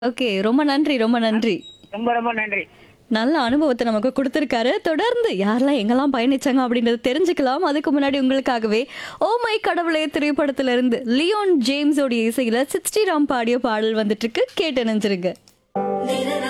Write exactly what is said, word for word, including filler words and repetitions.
Okay. ரொம்ப நன்றி, ரொம்ப நன்றி. ரொம்ப ரொம்ப நன்றி. நல்ல அனுபவத்த நமக்கு குடுத்திருக்காரு. தொடர்ந்து யாரெல்லாம் எங்கெல்லாம் பயணிச்சாங்க அப்படின்றத தெரிஞ்சுக்கலாம். அதுக்கு முன்னாடி உங்களுக்காகவே "ஓ மை கடவுளே" திரைப்படத்திலிருந்து லியோன் ஜேம்ஸோட இசையில சித்ஸ்ரீராம் பாடிய பாடல் வந்துட்டு இருக்கு. கேட்டு இணைஞ்சிருங்க.